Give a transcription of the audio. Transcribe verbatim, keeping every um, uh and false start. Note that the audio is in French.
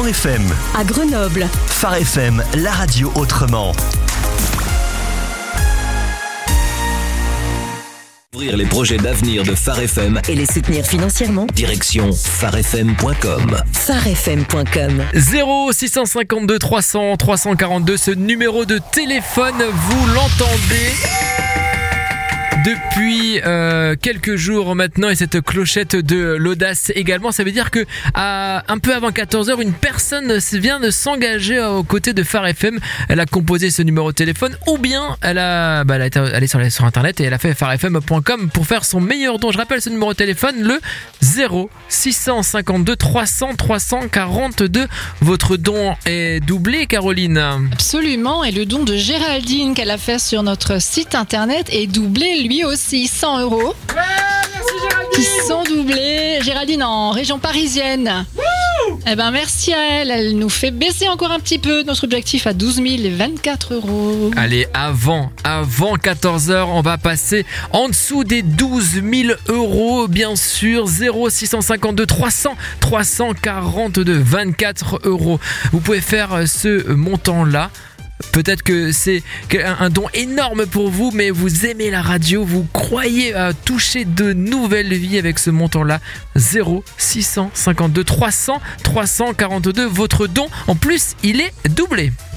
Phare F M. À Grenoble. Phare F M, la radio autrement. Ouvrir les projets d'avenir de Phare F M Et les soutenir financièrement. Direction phare f m point com. phare f m point com. zéro six cent cinquante-deux trois cents trois cent quarante-deux, ce numéro de téléphone, vous l'entendez depuis euh, quelques jours maintenant, et cette clochette de l'audace également. Ça veut dire que à, un peu avant quatorze heures, une personne vient de s'engager aux côtés de Phare F M. Elle a composé ce numéro de téléphone, ou bien elle a, bah, elle a été, elle est sur, sur internet et elle a fait phare f m point com pour faire son meilleur don. Je rappelle ce numéro de téléphone, le zéro six cent cinquante-deux trois cents trois cent quarante-deux. Votre don est doublé, Caroline. Absolument, et le don de Géraldine qu'elle a fait sur notre site internet est doublé lui aussi, cent euros. Ouais, merci Géraldine. Qui sont doublés. Géraldine en région parisienne. Wouh. Eh ben merci à elle, elle nous fait baisser encore un petit peu notre objectif à douze mille vingt-quatre euros. Allez, avant, avant quatorze heures, on va passer en dessous des douze mille euros, bien sûr. Zéro six cent cinquante-deux trois cents trois cent quarante-deux, vingt-quatre euros. Vous pouvez faire ce montant-là. Peut-être que c'est un don énorme pour vous, mais vous aimez la radio, vous croyez à toucher de nouvelles vies avec ce montant-là. Zéro six cent cinquante-deux trois cents trois cent quarante-deux, votre don, en plus, il est doublé.